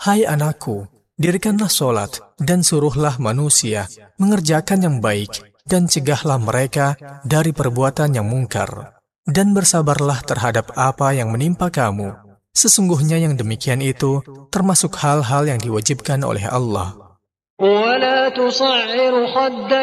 Hai anakku, dirikanlah solat dan suruhlah manusia mengerjakan yang baik dan cegahlah mereka dari perbuatan yang mungkar. Dan bersabarlah terhadap apa yang menimpa kamu. Sesungguhnya yang demikian itu termasuk hal-hal yang diwajibkan oleh Allah.